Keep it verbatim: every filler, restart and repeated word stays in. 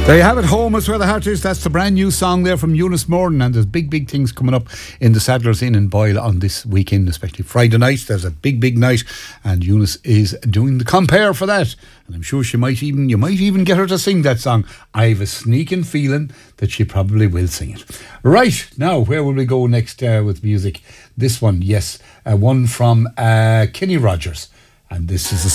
There you have it, Home is Where the Heart Is. That's the brand new song there from Eunice Morden, and there's big, big things coming up in the Sadler's Inn in Boyle on this weekend, especially Friday night. There's a big, big night, and Eunice is doing the compare for that. And I'm sure she might even, you might even get her to sing that song. I have a sneaking feeling that she probably will sing it. Right, now, where will we go next uh, with music? This one, yes, uh, one from uh, Kenny Rogers. And this is a